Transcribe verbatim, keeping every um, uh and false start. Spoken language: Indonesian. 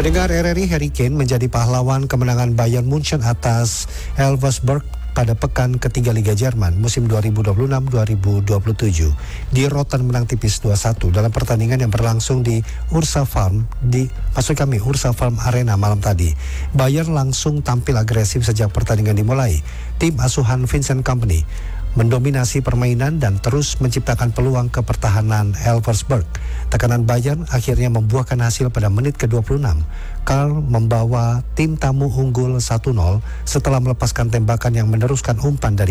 Pendengar R R I, Harry Kane menjadi pahlawan kemenangan Bayern Munchen atas Elversberg pada pekan ketiga Liga Jerman musim dua ribu dua puluh enam dua ribu dua puluh tujuh. Di Rotten menang tipis dua satu dalam pertandingan yang berlangsung di Ursa Farm di maksud kami Ursa Farm Arena malam tadi. Bayern langsung tampil agresif sejak pertandingan dimulai. Tim asuhan Vincent Kompany mendominasi permainan dan terus menciptakan peluang ke pertahanan Elversberg. Tekanan Bayern akhirnya membuahkan hasil pada menit ke dua puluh enam. Karl membawa tim tamu unggul satu nol setelah melepaskan tembakan yang meneruskan umpan dari